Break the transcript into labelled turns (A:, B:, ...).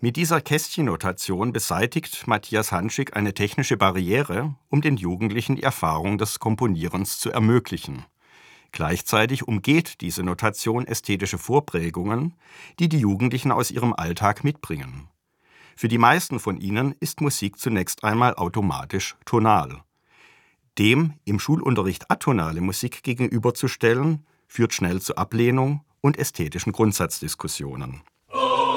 A: Mit dieser Kästchennotation beseitigt Matthias Hanschig eine technische Barriere, um den Jugendlichen die Erfahrung des Komponierens zu ermöglichen. Gleichzeitig umgeht diese Notation ästhetische Vorprägungen, die die Jugendlichen aus ihrem Alltag mitbringen. Für die meisten von ihnen ist Musik zunächst einmal automatisch tonal. Dem im Schulunterricht atonale Musik gegenüberzustellen, führt schnell zu Ablehnung und ästhetischen Grundsatzdiskussionen.